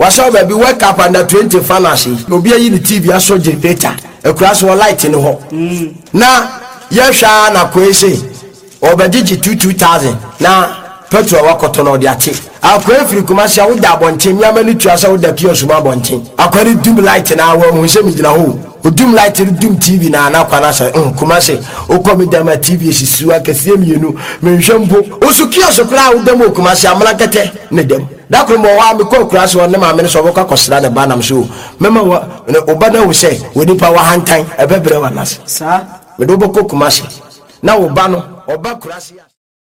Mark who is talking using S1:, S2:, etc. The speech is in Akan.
S1: wasa baby wake up under 20 fantasy obi ayi the TV aso generator ekura so light ni ho na yehwa na kwese obediji 2000 na petrol wakoto no de ate akwa free commercial wo da bonchen nyama ni tuasa wo da kiosk ma bonchen akwari dum light na awo mu se mi gina ho dum light dum TV na anakwa na se commercial o komi da ma TV sisiwa kase mienu menhwempo osu kiosk kra wo da mo commercial amlakete ne dem da ko mo wa me ko kra so ne ma me so wo ka kosra ne ba nam so mema wo obada wo se wo nipa wa hantan ebebre wa nas sa me do boko commercial na wo ba no oba kra